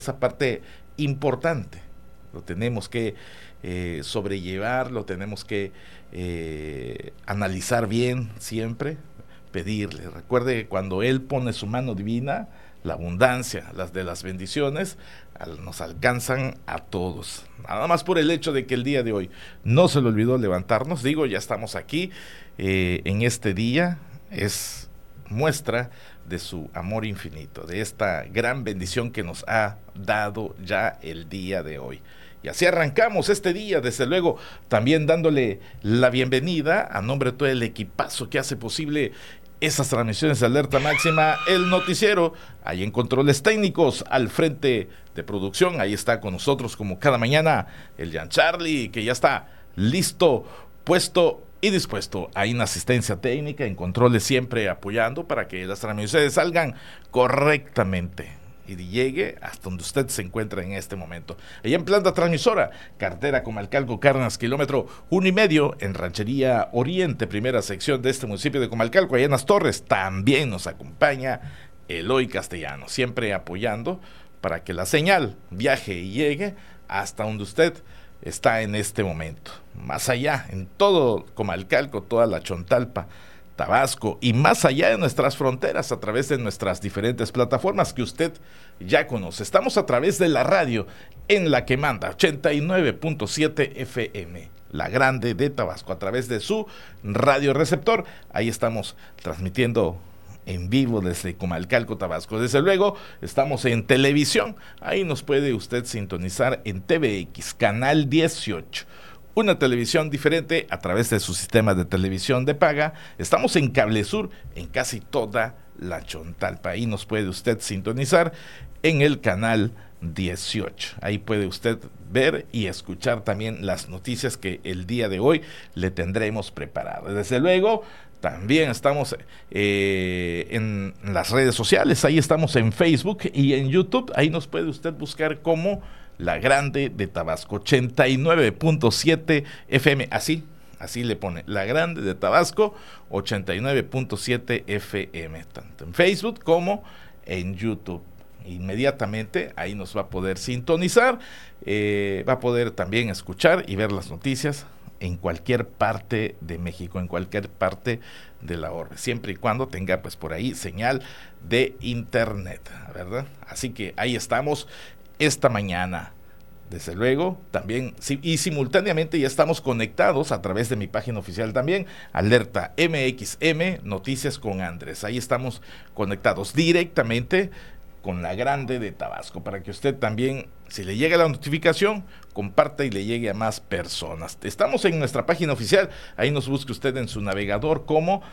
esa parte importante. Lo tenemos que sobrellevar, lo tenemos que analizar bien siempre, pedirle. Recuerde, cuando Él pone su mano divina, la abundancia, las de las bendiciones, nos alcanzan a todos. Nada más por el hecho de que el día de hoy no se le olvidó levantarnos, digo, ya estamos aquí en este día, es muestra de su amor infinito, de esta gran bendición que nos ha dado ya el día de hoy. Y así arrancamos este día, desde luego, también dándole la bienvenida a nombre de todo el equipazo que hace posible esas transmisiones de Alerta Máxima, el noticiero, ahí en controles técnicos, al frente de producción, ahí está con nosotros como cada mañana el Jan Charlie, que ya está listo, puesto y dispuesto. Hay una asistencia técnica, en controles siempre apoyando para que las transmisiones salgan correctamente y llegue hasta donde usted se encuentra en este momento. Allá en planta transmisora, carretera Comalcalco Carnas, kilómetro 1.5, en Ranchería Oriente, primera sección de este municipio de Comalcalco, allá en Las Torres, también nos acompaña Eloy Castellano, siempre apoyando para que la señal viaje y llegue hasta donde usted está en este momento. Más allá, en todo Comalcalco, toda la Chontalpa, Tabasco y más allá de nuestras fronteras a través de nuestras diferentes plataformas que usted ya conoce. Estamos a través de la radio en la que manda 89.7 FM, la grande de Tabasco, a través de su radio receptor. Ahí estamos transmitiendo en vivo desde Comalcalco, Tabasco. Desde luego, estamos en televisión. Ahí nos puede usted sintonizar en TVX, canal 18. Una televisión diferente a través de su sistema de televisión de paga. Estamos en Cable Sur, en casi toda la Chontalpa. Ahí nos puede usted sintonizar en el canal 18. Ahí puede usted ver y escuchar también las noticias que el día de hoy le tendremos preparadas. Desde luego, también estamos en las redes sociales. Ahí estamos en Facebook y en YouTube. Ahí nos puede usted buscar como La Grande de Tabasco, 89.7 FM, así le pone, La Grande de Tabasco, 89.7 FM, tanto en Facebook como en YouTube. Inmediatamente ahí nos va a poder sintonizar, va a poder también escuchar y ver las noticias en cualquier parte de México, en cualquier parte de la orbe, siempre y cuando tenga pues por ahí señal de internet, ¿verdad? Así que ahí estamos esta mañana. Desde luego, también, y simultáneamente ya estamos conectados a través de mi página oficial también, Alerta MXM, Noticias con Andrés. Ahí estamos conectados directamente con La Grande de Tabasco, para que usted también, si le llega la notificación, comparta y le llegue a más personas. Estamos en nuestra página oficial, ahí nos busque usted en su navegador como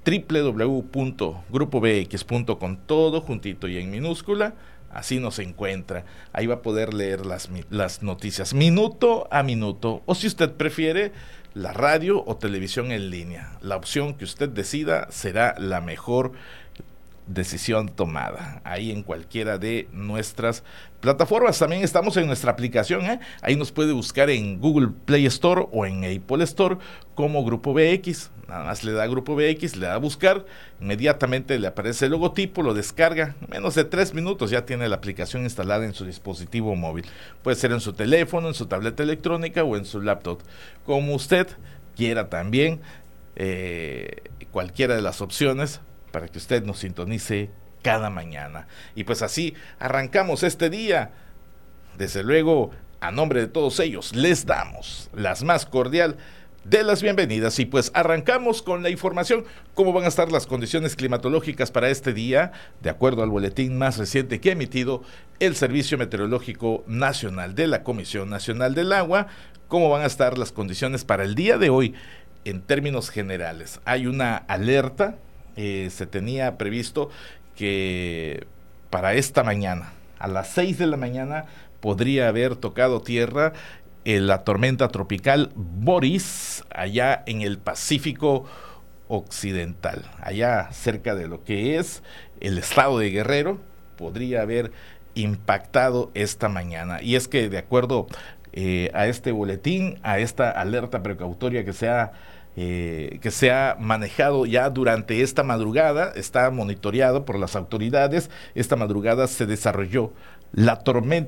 www.grupobx.com, todo juntito y en minúscula. Así nos encuentra, ahí va a poder leer las noticias minuto a minuto, o si usted prefiere, la radio o televisión en línea. La opción que usted decida será la mejor decisión tomada, ahí en cualquiera de nuestras plataformas. También estamos en nuestra aplicación, ahí nos puede buscar en Google Play Store o en Apple Store como Grupo BX. Nada más le da Grupo BX, le da a buscar, inmediatamente le aparece el logotipo, lo descarga, menos de 3 minutos ya tiene la aplicación instalada en su dispositivo móvil. Puede ser en su teléfono, en su tableta electrónica o en su laptop, como usted quiera también, cualquiera de las opciones para que usted nos sintonice cada mañana. Y pues así arrancamos este día. Desde luego, a nombre de todos ellos, les damos las más cordial de las bienvenidas y pues arrancamos con la información. ¿Cómo van a estar las condiciones climatológicas para este día? De acuerdo al boletín más reciente que ha emitido el Servicio Meteorológico Nacional de la Comisión Nacional del Agua, ¿cómo van a estar las condiciones para el día de hoy en términos generales? Hay una alerta. Se tenía previsto que para esta mañana, a las 6 de la mañana, podría haber tocado tierra la tormenta tropical Boris, allá en el Pacífico Occidental, allá cerca de lo que es el estado de Guerrero, podría haber impactado esta mañana. Y es que de acuerdo a este boletín, a esta alerta precautoria que se ha manejado ya durante esta madrugada, está monitoreado por las autoridades. Esta madrugada se desarrolló la tormenta